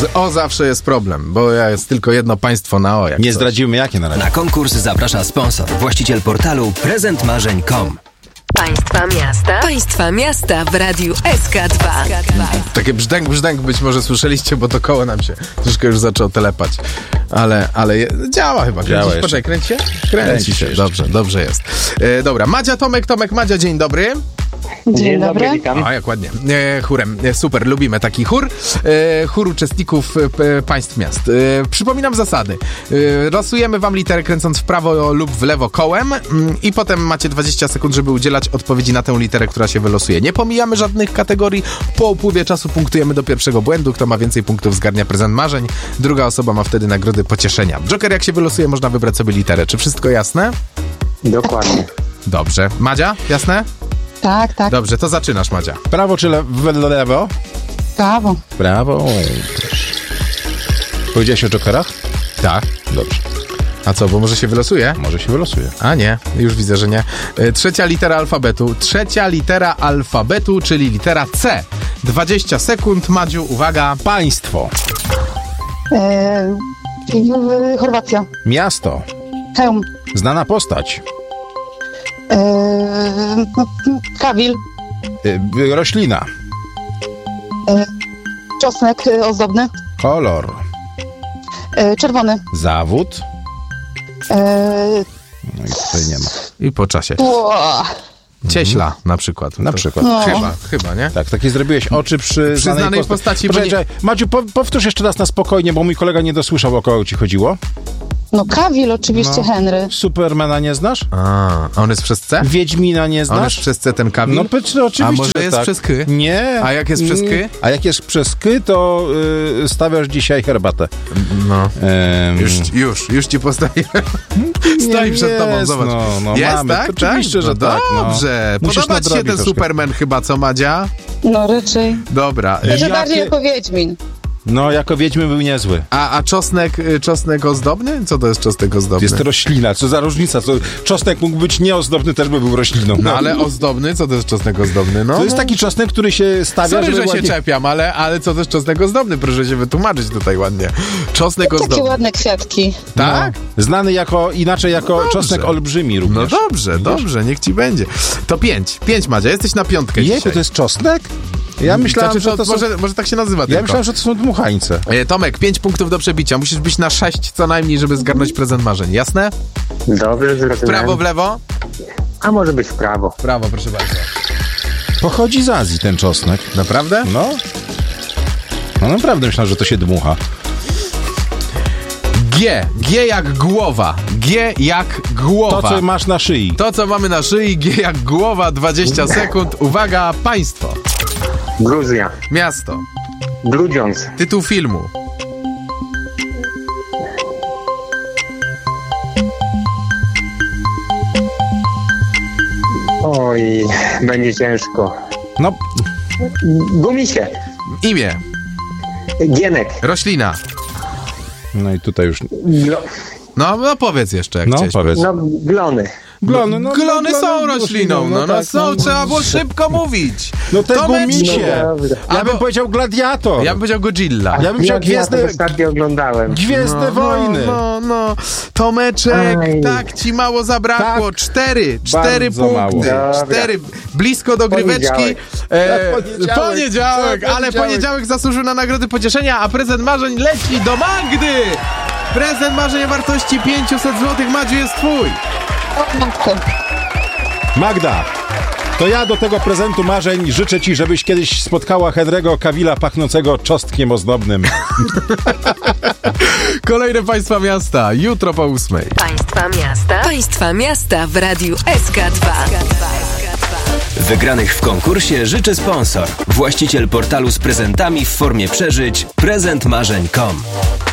zawsze jest problem, bo jest tylko jedno państwo na O. Nie zdradzimy jakie na razie. Na konkurs zaprasza sponsor, właściciel portalu prezentmarzeń.com. Państwa miasta w radiu SK2. Takie brzdęk być może słyszeliście, bo to koło nam się troszkę już zaczęło telepać. Ale działa chyba. Poczekaj, kręci się? Kręci się. Dobrze jest. Dobra, Madzia, Tomek, Madzia, dzień dobry. Dzień dobry, witam. A, jak ładnie. Chórem. Super, lubimy taki chór. Chór uczestników państw miast. Przypominam zasady. Losujemy wam literę kręcąc w prawo lub w lewo kołem i potem macie 20 sekund, żeby udzielać odpowiedzi na tę literę, która się wylosuje. Nie pomijamy żadnych kategorii. Po upływie czasu punktujemy do pierwszego błędu. Kto ma więcej punktów, zgarnia prezent marzeń. Druga osoba ma wtedy nagrody pocieszenia. Joker, jak się wylosuje, można wybrać sobie literę. Czy wszystko jasne? Dokładnie. Dobrze. Madzia, jasne? Tak. Dobrze, to zaczynasz, Madzia. Prawo czy lewo? Prawo. Prawo. Powiedziałeś o jokerach? Tak. Dobrze. A co, bo może się wylosuje? Może się wylosuje. A nie, już widzę, że nie. Trzecia litera alfabetu, czyli litera C. 20 sekund, Madziu, uwaga. Państwo. Chorwacja. Miasto. Chełm. Znana postać. Kawil. Roślina. Czosnek ozdobny. Kolor. Czerwony. Zawód. No i tutaj nie ma. I po czasie. Cieśla na przykład. Na przykład. Chyba, nie? Tak, takie zrobiłeś oczy przy znanej postaci. Poczekaj, Madziu, powtórz jeszcze raz na spokojnie, bo mój kolega nie dosłyszał, o kogo ci chodziło. No Kawil oczywiście, Henry. Supermana nie znasz? A on jest przez C? Wiedźmina nie znasz? On jest przez C, ten Kawil? No oczywiście, a może że jest tak. przez K? Nie. A jak jest przez K? A jak jest przez K, to stawiasz dzisiaj herbatę. No. Już ci postawiłem. Stoi przed tobą, zobacz. No, jest, mamy. tak? Oczywiście, że tak. Dobrze. Musisz Podoba ci się ten troszkę. Superman chyba, co, Madzia? No raczej. Dobra. Może bardziej jako Wiedźmin. No, jako Wiedźmin był niezły. A czosnek ozdobny? Co to jest czosnek ozdobny? Jest roślina, co za różnica? Czosnek mógł być nieozdobny, też by był rośliną. No ale ozdobny? Co to jest czosnek ozdobny? No, to jest taki czosnek, który się stawia, sorry, żeby że ładnie... się czepiam, ale co to jest czosnek ozdobny? Proszę się wytłumaczyć tutaj ładnie. Czosnek Takie ozdobny. ładne kwiatki. Tak? Znany inaczej jako Dobrze. czosnek olbrzymi również. No dobrze, niech ci będzie. To 5, Madzia, jesteś na 5 Jejku, dzisiaj. to jest czosnek? Ja myślałem, że to są... Może tak się nazywa Ja tylko. myślałem, że to są dmuchańce. Tomek, 5 punktów do przebicia. Musisz być na 6 co najmniej, żeby zgarnąć prezent marzeń. Jasne? Dobrze, W zrozumiałem. prawo, w lewo? A może być w prawo. W prawo, proszę bardzo. Pochodzi z Azji ten czosnek. Naprawdę? No naprawdę myślałem, że to się dmucha. G jak głowa. G jak głowa. To, co masz na szyi. To, co mamy na szyi, G jak głowa, 20 sekund. Uwaga, państwo. Gruzja. Miasto. Grudziądz. Tytuł filmu. Oj, będzie ciężko. No, Gumisie. Imię. Gienek. Roślina. no i tutaj już... No powiedz jeszcze, jak chciałeś. powiedz. No, glony. Glony są rośliną, trzeba było szybko mówić. No te Tomeczku. gumisie. No, Ja bym powiedział gladiator. Ja bym powiedział Godzilla. Ja bym powiedział Ja to ostatnio oglądałem. Gwiezdne Wojny. No. Tomeczek, Aj. tak ci mało zabrakło. Tak. 4 Bardzo mało. punkty. Dobra. 4. Blisko do gryweczki. Poniedziałek. Ale poniedziałek zasłużył na nagrody pocieszenia, a prezent marzeń leci do Magdy. Prezent marzeń o wartości 500 zł. Madziu, jest twój. Magda, to ja do tego prezentu marzeń życzę ci, żebyś kiedyś spotkała Henry'ego Cavilla pachnącego czosnkiem ozdobnym. Kolejne państwa miasta, jutro po 8. Państwa miasta w radiu SK2. Wygranych w konkursie życzy sponsor, właściciel portalu z prezentami w formie przeżyć prezentmarzeń.com.